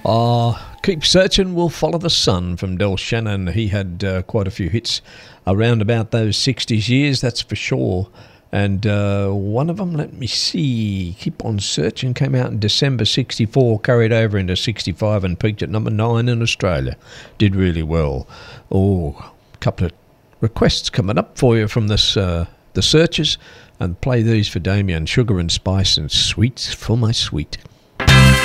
Keep Searching Will Follow the Sun from Del Shannon. He had quite a few hits around about those 60s years, that's for sure. And one of them, let me see, Keep on Searching, came out in December 64, carried over into 65 and peaked at number 9 in Australia. Did really well. Oh, a couple of requests coming up for you from this the Searchers, and play these for Damien. Sugar and Spice and Sweets for My Sweet.